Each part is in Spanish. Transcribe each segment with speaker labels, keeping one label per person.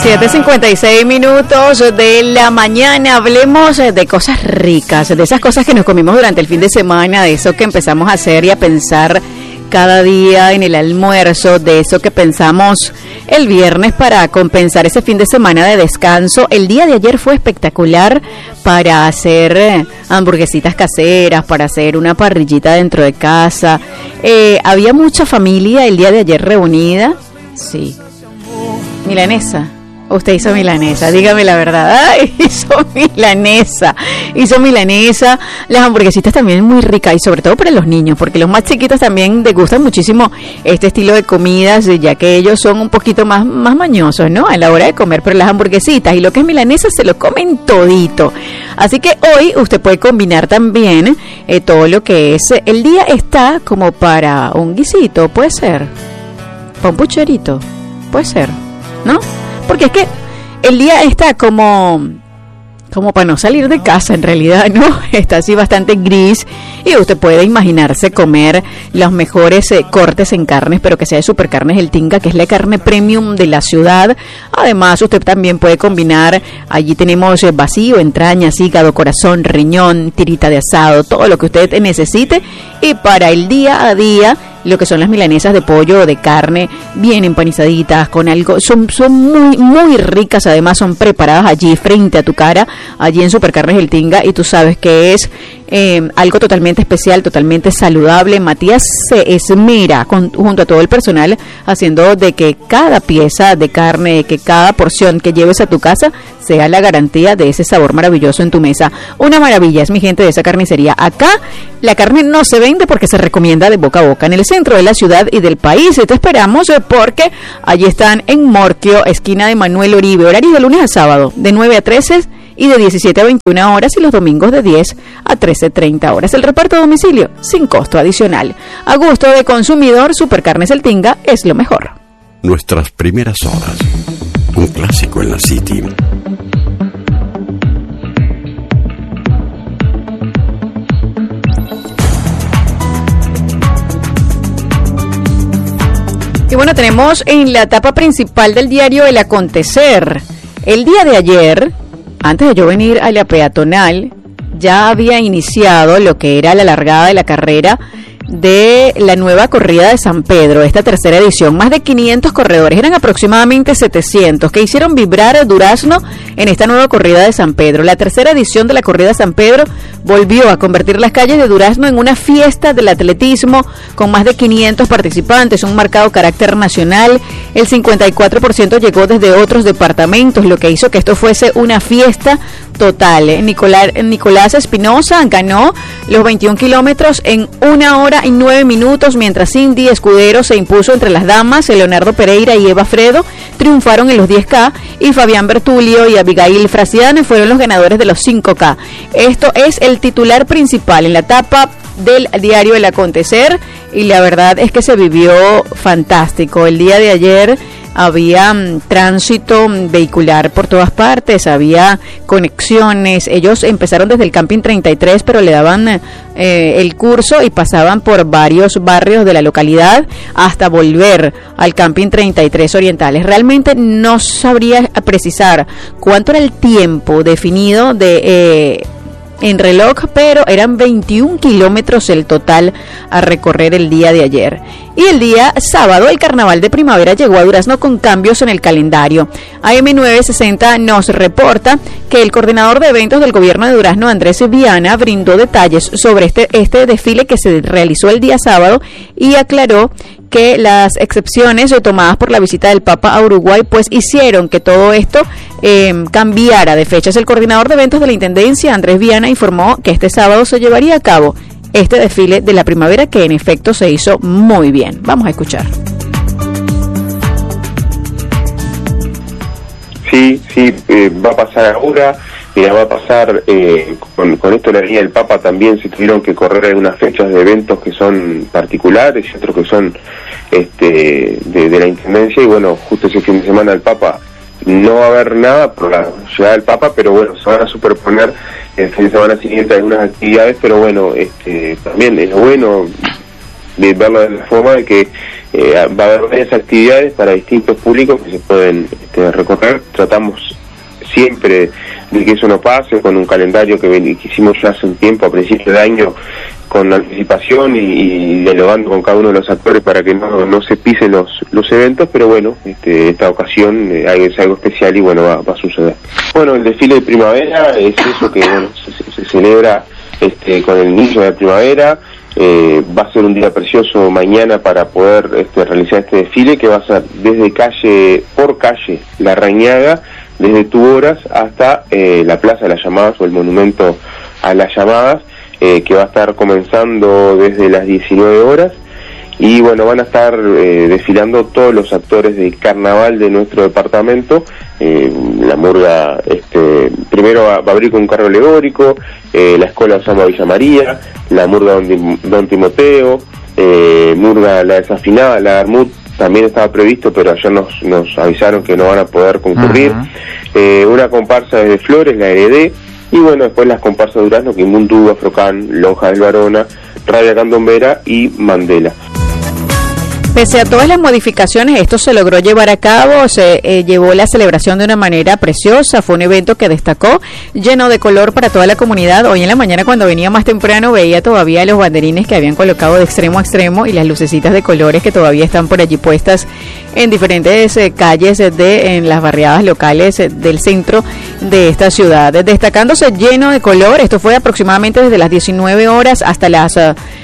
Speaker 1: 7:56 de la mañana. Hablemos de cosas ricas, de esas cosas que nos comimos durante el fin de semana, de eso que empezamos a hacer y a pensar cada día en el almuerzo, de eso que pensamos el viernes para compensar ese fin de semana de descanso. El día de ayer fue espectacular para hacer hamburguesitas caseras, para hacer una parrillita dentro de casa. Había mucha familia el día de ayer reunida. Sí. Milanesa. Usted hizo milanesa, dígame la verdad. Ay, hizo milanesa. Las hamburguesitas también muy ricas y sobre todo para los niños, porque los más chiquitos también les gustan muchísimo este estilo de comidas, ya que ellos son un poquito más mañosos, ¿no? A la hora de comer, pero las hamburguesitas y lo que es milanesa se lo comen todito. Así que hoy usted puede combinar también todo lo que es. El día está como para un guisito, puede ser. Para un pucherito, puede ser, ¿no? Porque es que el día está como para no salir de casa, en realidad, ¿no? Está así bastante gris y usted puede imaginarse comer los mejores cortes en carnes, pero que sea de Supercarnes El Tinga, que es la carne premium de la ciudad. Además, usted también puede combinar, allí tenemos vacío, entrañas, hígado, corazón, riñón, tirita de asado, todo lo que usted necesite. Y para el día a día, lo que son las milanesas de pollo o de carne, bien empanizaditas, con algo, son muy, muy ricas, además son preparadas allí frente a tu cara, allí en Supercarnes El Tinga, y tú sabes que es algo totalmente especial, totalmente saludable. Matías se esmera junto a todo el personal haciendo de que cada pieza de carne, que cada porción que lleves a tu casa sea la garantía de ese sabor maravilloso en tu mesa. Una maravilla es mi gente de esa carnicería. Acá la carne no se vende porque se recomienda de boca a boca, en el centro de la ciudad y del país. Y te esperamos porque allí están en Morquio, esquina de Manuel Oribe, horario de lunes a sábado de 9 a 13 y de 17 a 21 horas, y los domingos de 10 a 13:30 horas. El reparto a domicilio sin costo adicional. A gusto de consumidor, Supercarnes El Tinga es lo mejor.
Speaker 2: Nuestras primeras horas, un clásico en la City.
Speaker 1: Y bueno, tenemos en la etapa principal del diario El Acontecer. El día de ayer, antes de yo venir a la peatonal, ya había iniciado lo que era la largada de la carrera de la nueva corrida de San Pedro, esta tercera edición. Más de 500 corredores, eran aproximadamente 700, que hicieron vibrar Durazno en esta nueva corrida de San Pedro. La tercera edición de la corrida de San Pedro volvió a convertir las calles de Durazno en una fiesta del atletismo con más de 500 participantes, un marcado carácter nacional. El 54% llegó desde otros departamentos, lo que hizo que esto fuese una fiesta total. Nicolás Espinosa ganó los 21 kilómetros en 1 hora y 9 minutos, mientras Cindy Escudero se impuso entre las damas. Leonardo Pereira y Eva Fredo triunfaron en los 10K y Fabián Bertulio y Abigail Frasiane fueron los ganadores de los 5K. Esto es el titular principal en la etapa del diario El Acontecer, y la verdad es que se vivió fantástico. El día de ayer había tránsito vehicular por todas partes, había conexiones. Ellos empezaron desde el Camping 33, pero le daban el curso y pasaban por varios barrios de la localidad hasta volver al Camping 33 Orientales. Realmente no sabría precisar cuánto era el tiempo definido en reloj, pero eran 21 kilómetros el total a recorrer el día de ayer. Y el día sábado, el carnaval de primavera llegó a Durazno con cambios en el calendario. AM960 nos reporta que el coordinador de eventos del gobierno de Durazno, Andrés Viana, brindó detalles sobre este desfile que se realizó el día sábado y aclaró que las excepciones tomadas por la visita del Papa a Uruguay pues hicieron que todo esto cambiara de fechas. El coordinador de eventos de la Intendencia, Andrés Viana, informó que este sábado se llevaría a cabo este desfile de la primavera, que en efecto se hizo muy bien. Vamos a escuchar.
Speaker 3: Sí, va a pasar ahora. Va a pasar con esto la línea del Papa. También se tuvieron que correr algunas fechas de eventos que son particulares y otros que son de la Intendencia, y bueno, justo ese fin de semana el Papa no va a haber nada por la llegada del Papa, pero bueno, se van a superponer el fin de semana siguiente algunas actividades, pero bueno, también es bueno de verlo de la forma de que va a haber varias actividades para distintos públicos que se pueden recorrer. Tratamos siempre de que eso no pase, con un calendario que hicimos ya hace un tiempo, a principios de año, con anticipación y dialogando con cada uno de los actores para que no se pisen los eventos, pero bueno, esta ocasión es algo especial y bueno, va a suceder. Bueno, el desfile de primavera es eso que bueno, se celebra con el inicio de la primavera. Va a ser un día precioso mañana para poder realizar este desfile, que va a ser desde calle La Rañaga, desde Tuboras hasta la Plaza de las Llamadas o el Monumento a las Llamadas, que va a estar comenzando desde las 19 horas y bueno, van a estar desfilando todos los actores del carnaval de nuestro departamento. La murga primero va a abrir con un carro alegórico, la escuela Samba Villa María, la murga Don Timoteo, murga La Desafinada, la Armut también estaba previsto, pero ayer nos avisaron que no van a poder concurrir. Una comparsa desde Flores, la Heredé, y bueno, después las comparsas de Durazno, Quimbuntu, Afrocán, Lonja del Varona, Rabia Candombera y Mandela.
Speaker 1: Pese a todas las modificaciones, esto se logró llevar a cabo, se llevó la celebración de una manera preciosa, fue un evento que destacó, lleno de color para toda la comunidad. Hoy en la mañana, cuando venía más temprano, veía todavía los banderines que habían colocado de extremo a extremo y las lucecitas de colores que todavía están por allí puestas en diferentes calles en las barriadas locales del centro de esta ciudad, destacándose lleno de color. Esto fue aproximadamente desde las 19 horas hasta las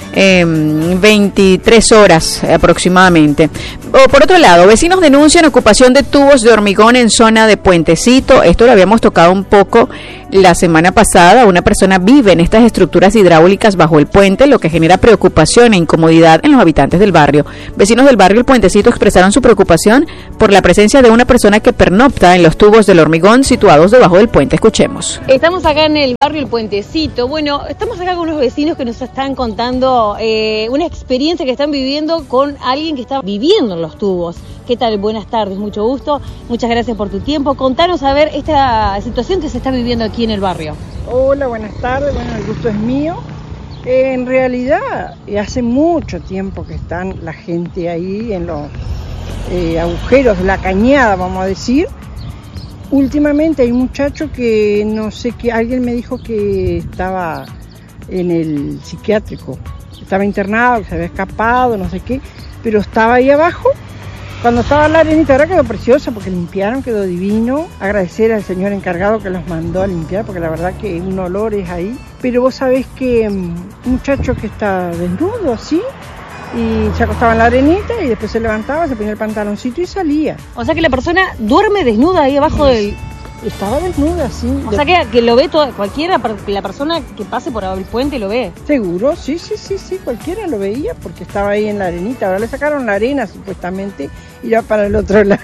Speaker 1: 23 horas aproximadamente. Por otro lado, vecinos denuncian ocupación de tubos de hormigón en zona de Puentecito. Esto lo habíamos tocado un poco la semana pasada. Una persona vive en estas estructuras hidráulicas bajo el puente, lo que genera preocupación e incomodidad en los habitantes del barrio. Vecinos del barrio El Puentecito expresaron su preocupación por la presencia de una persona que pernocta en los tubos del hormigón situados debajo del puente. Escuchemos.
Speaker 4: Estamos acá en el barrio El Puentecito. Bueno, estamos acá con unos vecinos que nos están contando una experiencia que están viviendo con alguien que está viviendo en los tubos. ¿Qué tal? Buenas tardes, mucho gusto. Muchas gracias por tu tiempo. Contanos a ver esta situación que se está viviendo aquí en el barrio.
Speaker 5: Hola, buenas tardes. Bueno, el gusto es mío. En realidad, hace mucho tiempo que están la gente ahí en los agujeros de la cañada, vamos a decir. Últimamente hay un muchacho que no sé qué, alguien me dijo que estaba en el psiquiátrico, estaba internado, que se había escapado, no sé qué, pero estaba ahí abajo. Cuando estaba la arenita, ahora quedó preciosa porque limpiaron, quedó divino. Agradecer al señor encargado que los mandó a limpiar, porque la verdad que un olor es ahí. Pero vos sabés que un muchacho que está desnudo así, y se acostaba en la arenita y después se levantaba, se ponía el pantaloncito y salía.
Speaker 4: O sea que la persona duerme desnuda ahí abajo del...
Speaker 5: Estaba desnuda, sí.
Speaker 4: O sea que lo ve cualquiera, la persona que pase por el puente lo ve.
Speaker 5: Seguro, sí, cualquiera lo veía porque estaba ahí en la arenita. Ahora le sacaron la arena supuestamente y ya para el otro lado.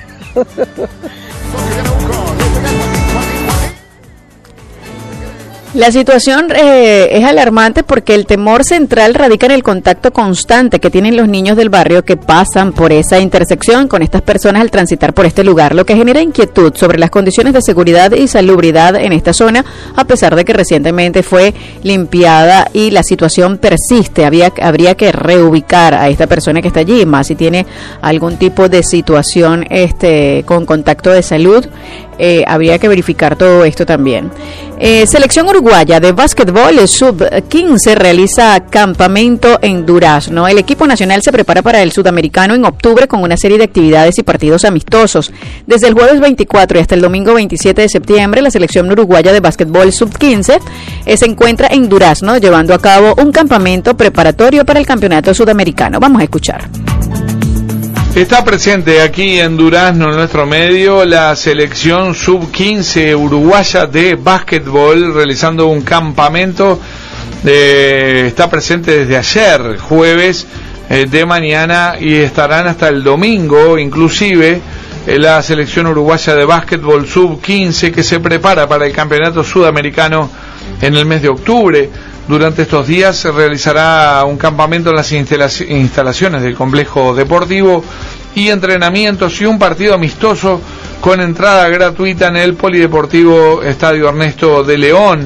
Speaker 1: La situación es alarmante porque el temor central radica en el contacto constante que tienen los niños del barrio que pasan por esa intersección con estas personas al transitar por este lugar, lo que genera inquietud sobre las condiciones de seguridad y salubridad en esta zona, a pesar de que recientemente fue limpiada y la situación persiste. Habría que reubicar a esta persona que está allí, más si tiene algún tipo de situación con contacto de salud. Habría que verificar todo esto también. Selección uruguaya de básquetbol sub-15 realiza campamento en Durazno. El equipo nacional se prepara para el sudamericano en octubre con una serie de actividades y partidos amistosos. Desde el jueves 24 y hasta el domingo 27 de septiembre, la selección uruguaya de básquetbol sub-15 se encuentra en Durazno llevando a cabo un campamento preparatorio para el campeonato sudamericano. Vamos a escuchar.
Speaker 6: Está presente aquí en Durazno, en nuestro medio, la selección sub-15 uruguaya de básquetbol realizando un campamento. Está presente desde ayer, jueves de mañana, y estarán hasta el domingo, inclusive, la selección uruguaya de básquetbol sub-15 que se prepara para el campeonato sudamericano en el mes de octubre. Durante estos días se realizará un campamento en las instalaciones del complejo deportivo y entrenamientos y un partido amistoso con entrada gratuita en el Polideportivo Estadio Ernesto de León.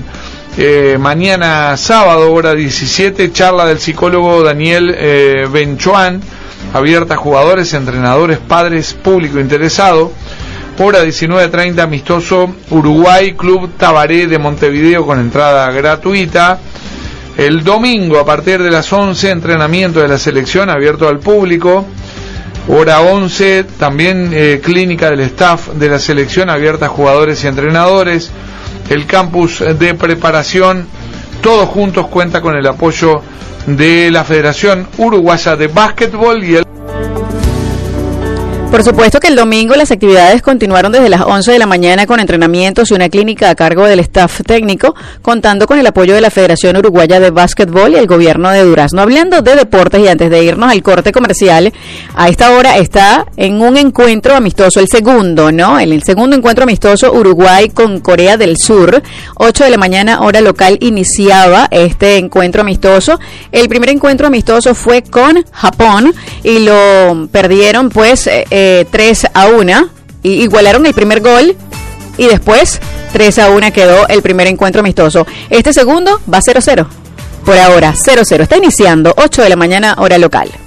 Speaker 6: Mañana sábado, hora 17, charla del psicólogo Daniel Benchoan abierta a jugadores, entrenadores, padres, público interesado. Hora 19:30, amistoso Uruguay, Club Tabaré de Montevideo con entrada gratuita. El domingo a partir de las 11, entrenamiento de la selección abierto al público. Hora 11, también clínica del staff de la selección abierta a jugadores y entrenadores. El campus de preparación, todos juntos, cuenta con el apoyo de la Federación Uruguaya de Básquetbol y el...
Speaker 1: Por supuesto que el domingo las actividades continuaron desde las 11 de la mañana con entrenamientos y una clínica a cargo del staff técnico, contando con el apoyo de la Federación Uruguaya de Básquetbol y el gobierno de Durazno. Hablando de deportes, y antes de irnos al corte comercial, a esta hora está en un encuentro amistoso, el segundo encuentro amistoso Uruguay con Corea del Sur. 8 de la mañana, hora local, iniciaba este encuentro amistoso. El primer encuentro amistoso fue con Japón y lo perdieron 3-1, y igualaron el primer gol y después 3-1 quedó el primer encuentro amistoso. Este segundo va 0-0. Por ahora 0-0. Está iniciando 8 de la mañana hora local.